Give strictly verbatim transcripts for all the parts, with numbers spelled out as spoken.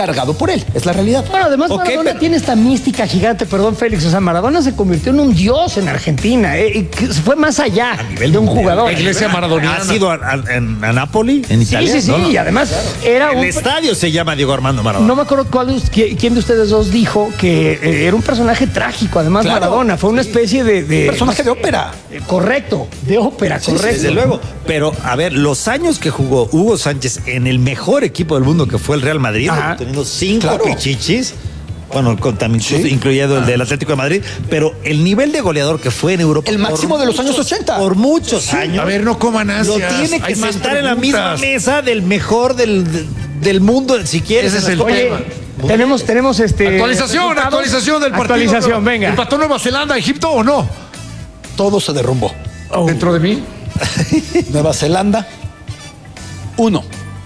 cargado por él, es la realidad. Bueno, además Okay, Maradona pero... tiene esta mística gigante, perdón Félix, o sea, Maradona se convirtió en un dios en Argentina, eh, y que fue más allá de un jugador. La iglesia maradoniana. Ha sido a, a, en, a Nápoli, en Sí, Italia. sí, sí, ¿no? y además era El un... estadio se llama Diego Armando Maradona. No me acuerdo cuál, qui- quién de ustedes dos dijo que eh, era un personaje trágico, además Claro, Maradona, fue una especie de... de Personaje de ópera. eh, Correcto, de ópera, Sí, correcto. desde luego. Pero, a ver, los años que jugó Hugo Sánchez en el mejor equipo del mundo, que fue el Real Madrid, Ajá. teniendo cinco Claro. pichichis, bueno, con, también Sí. incluyendo el del Atlético de Madrid, pero el nivel de goleador que fue en Europa. El máximo de los años ochenta. Por muchos años. A ver, no coman Lo ansias. tiene que Hay más sentar en la misma preguntas. mesa del mejor del, del mundo, si quieres. Ese es en el las- Oye, tema. tenemos, tenemos este... Actualización, resultados. actualización del partido. Actualización, venga. ¿Empató Nueva Zelanda, Egipto o no? Todo se derrumbó. Oh. Dentro de mí. Nueva Zelanda, uno.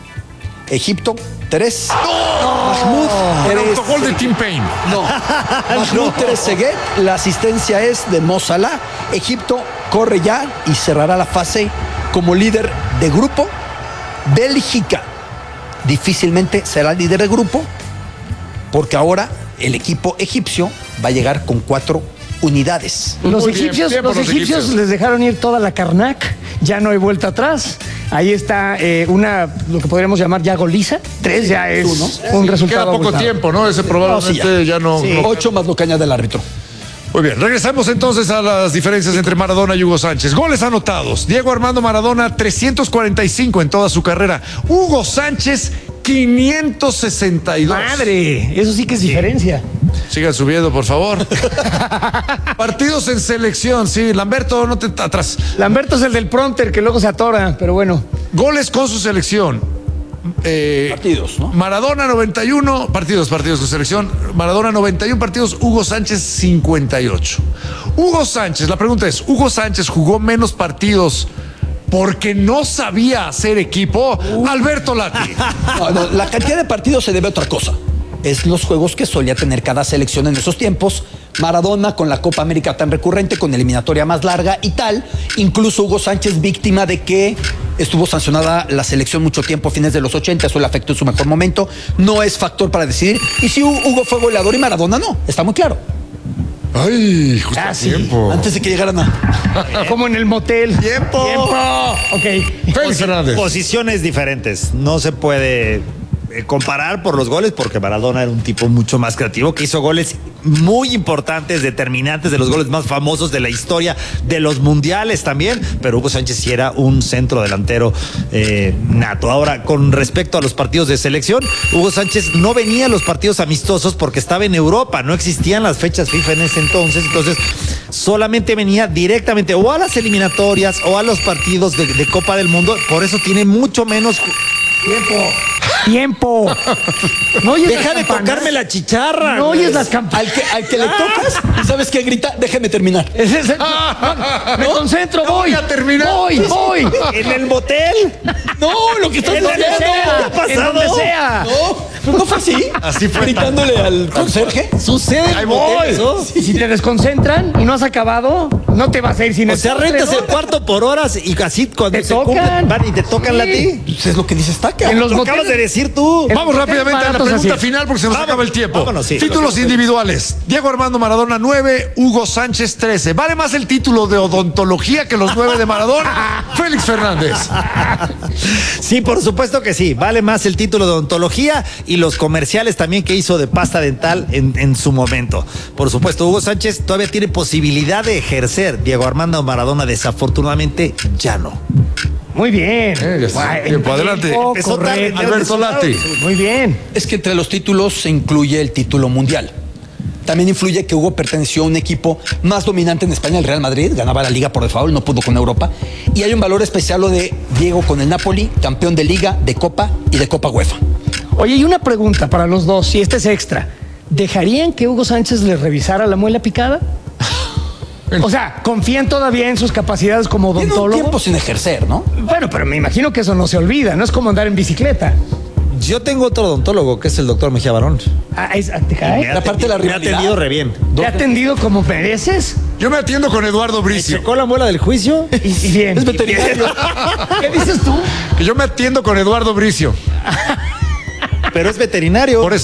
Egipto, tres. Mahmoud, Un Teres- autogol de Tim Payne. No. Mahmoud Trezeguet, la asistencia es de Mo Salah. Egipto corre ya y cerrará la fase como líder de grupo. Bélgica difícilmente será líder de grupo porque ahora el equipo egipcio va a llegar con cuatro unidades. Los Muy bien, egipcios, bien por los los egipcios egipcios. les dejaron ir toda la Karnak, ya no hay vuelta atrás. Ahí está eh, una, lo que podríamos llamar ya goliza. Tres ya es uno. un Queda resultado poco abultado. tiempo, ¿no? Ese probablemente No, sí, ya, no, Sí, no- ocho más lo que añade el árbitro. Muy bien, regresamos entonces a las diferencias entre Maradona y Hugo Sánchez. Goles anotados. Diego Armando Maradona, trescientos cuarenta y cinco en toda su carrera. Hugo Sánchez, quinientos sesenta y dos. Madre, eso sí que es diferencia. Sigan subiendo, por favor. Partidos en selección, sí. Lamberto, no te atrás. Lamberto es el del prompter que luego se atora, pero bueno. Goles con su selección. Eh, Partidos, ¿no? Maradona noventa y uno partidos, partidos con selección. Maradona noventa y uno partidos, Hugo Sánchez cincuenta y ocho. Hugo Sánchez, la pregunta es, ¿Hugo Sánchez jugó menos partidos porque no sabía hacer equipo? Alberto Lati. No, no, la cantidad de partidos se debe a otra cosa. Es los juegos que solía tener cada selección en esos tiempos. Maradona con la Copa América tan recurrente, con eliminatoria más larga y tal. Incluso Hugo Sánchez víctima de que estuvo sancionada la selección mucho tiempo a fines de los ochenta, eso le afectó en su mejor momento. No es factor para decidir. Y si Hugo fue goleador y Maradona no, está muy claro. Ay, justo a Ah, sí. tiempo. Antes de que llegaran a... Como en el motel. ¡Tiempo! Tiempo. Ok. Félix Fernández. Posiciones diferentes. No se puede eh, comparar por los goles porque Maradona era un tipo mucho más creativo que hizo goles muy importantes, determinantes, de los goles más famosos de la historia de los mundiales también, pero Hugo Sánchez sí era un centro delantero eh, nato. Ahora, con respecto a los partidos de selección, Hugo Sánchez no venía a los partidos amistosos porque estaba en Europa, no existían las fechas FIFA en ese entonces, entonces solamente venía directamente o a las eliminatorias o a los partidos de, de Copa del Mundo, por eso tiene mucho menos... Tiempo. Tiempo. ¿No oyes Deja las de campanas? tocarme la chicharra. No güey. oyes las campanas. Al que, al que le tocas, ¿y sabes qué grita? Déjeme terminar. Ese es el- no, me concentro, No voy. voy a terminar. Voy, voy. ¿En el motel? No, lo que estás En donde diciendo. sea. ¿Qué ha pasado? En donde sea. No, pero no fue así. Así fue. Gritándole al conserje. Sucede en Ahí el voy. motel, eso. Y si te desconcentran y no has acabado, no te vas a ir sin O el sea, postre, rentas ¿no? el cuarto por horas y así cuando Te se tocan. cumplen van y te tocan Sí. a ti. Pues es lo que dice Estaca. En los Lo moteles- acabas de decir tú. En- Vamos rápidamente a la baratos pregunta así. final porque se nos Vamos, acaba el tiempo. vámonos, sí. Títulos individuales. Diego Armando Maradona nueve, Hugo Sánchez trece. ¿Vale más el título de odontología que los nueve de Maradona? Félix Fernández. Sí, por supuesto que sí. Vale más el título de odontología y los comerciales también que hizo de pasta dental en, en su momento. Por supuesto, Hugo Sánchez todavía tiene posibilidad de ejercer. Diego Armando Maradona desafortunadamente ya no. Muy bien. Eh, ya está. Guay, Tiempo, adelante. tiempo, Empezó tarde, correcto. Alberto Lati. Muy bien. Es que entre los títulos se incluye el título mundial. También influye que Hugo perteneció a un equipo más dominante en España, el Real Madrid, ganaba la Liga por default, no pudo con Europa. Y hay un valor especial lo de Diego con el Napoli, campeón de Liga, de Copa y de Copa UEFA. Oye, y una pregunta para los dos, si este es extra. ¿Dejarían que Hugo Sánchez le revisara la muela picada? O sea, ¿confían todavía en sus capacidades como Tiene un odontólogo? tiempo sin ejercer, ¿no? Bueno, pero me imagino que eso no se olvida, no es como andar en bicicleta. Yo tengo otro odontólogo que es el doctor Mejía Barón. Ah, es- ¿te cae? La parte de la Me ha rivalidad. atendido re bien. ¿Te ha atendido como mereces? Yo me atiendo con Eduardo Bricio. ¿Checó la muela del juicio? Y, y bien. Es veterinario. ¿Qué dices tú? Que yo me atiendo con Eduardo Bricio. Pero es veterinario. Por eso.